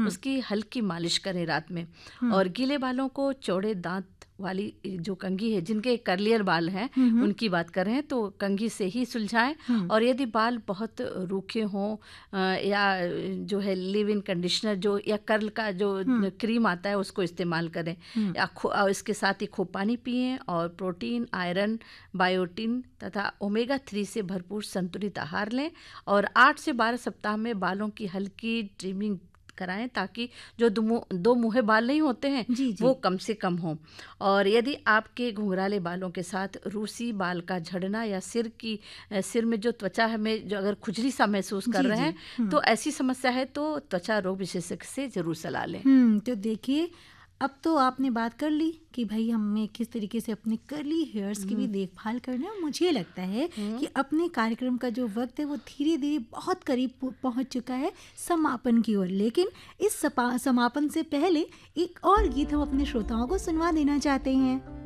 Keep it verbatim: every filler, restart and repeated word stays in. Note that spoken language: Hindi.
उसकी हल्की मालिश करें रात में। और गीले बालों को चौड़े दांत वाली जो कंघी है, जिनके कर्लियर बाल हैं उनकी बात कर रहे हैं, तो कंघी से ही सुलझाएं। और यदि बाल बहुत रूखे हों या जो है लिव इन कंडीशनर जो या कर्ल का जो क्रीम आता है उसको इस्तेमाल करें। या इसके साथ ही खूब पानी पिएं और प्रोटीन, आयरन, बायोटिन तथा ओमेगा थ्री से भरपूर संतुलित आहार लें। और आठ से बारह सप्ताह में बालों की हल्की ट्रिमिंग कराएं ताकि जो दो मुँहे बाल नहीं होते हैं जी जी। वो कम से कम हो। और यदि आपके घुंघराले बालों के साथ रूसी बाल का झड़ना या सिर की सिर में जो त्वचा में जो अगर खुजली सा महसूस कर जी रहे जी। हैं तो ऐसी समस्या है तो त्वचा रोग विशेषज्ञ से जरूर सलाह लें। हम्म तो देखिए, अब तो आपने बात कर ली कि भाई हमें किस तरीके से अपने कर्ली हेयर्स की भी देखभाल करना है। मुझे लगता है कि अपने कार्यक्रम का जो वक्त है वो धीरे धीरे बहुत करीब पहुंच चुका है समापन की ओर। लेकिन इस समापन से पहले एक और गीत हम अपने श्रोताओं को सुनवा देना चाहते हैं।